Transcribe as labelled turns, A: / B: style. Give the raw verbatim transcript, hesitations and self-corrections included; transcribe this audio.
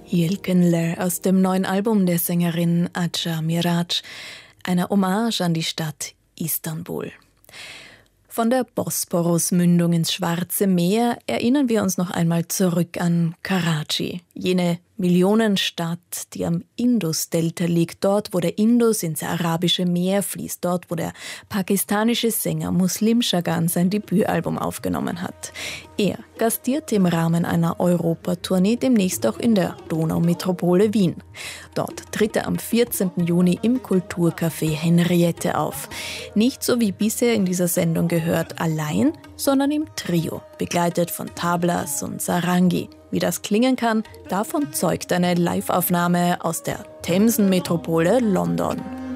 A: Yelkenler aus dem neuen Album der Sängerin Aja Mirac, eine Hommage an die Stadt Istanbul. Von der Bosporus-Mündung ins Schwarze Meer erinnern wir uns noch einmal zurück an Karachi, jene Millionenstadt, die am Indus-Delta liegt, dort, wo der Indus ins Arabische Meer fließt, dort, wo der pakistanische Sänger Muslim Chagan sein Debütalbum aufgenommen hat. Er gastiert im Rahmen einer Europatournee demnächst auch in der Donaumetropole Wien. Dort tritt er am vierzehnten Juni im Kulturcafé Henriette auf. Nicht so wie bisher in dieser Sendung gehört allein, sondern im Trio, begleitet von Tablas und Sarangi. Wie das klingen kann, davon zeugt eine Live-Aufnahme aus der Themsenmetropole London.